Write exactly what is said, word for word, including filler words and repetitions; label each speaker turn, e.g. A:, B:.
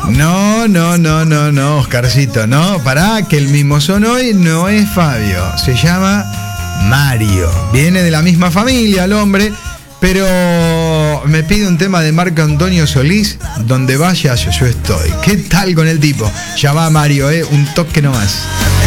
A: No, no, no, no, no, Oscarcito, no, pará, que el mismo son hoy no es Fabio, se llama Mario. Viene de la misma familia el hombre, pero me pide un tema de Marco Antonio Solís, donde vaya yo, yo estoy. ¿Qué tal con el tipo? Ya va Mario, eh, un toque nomás.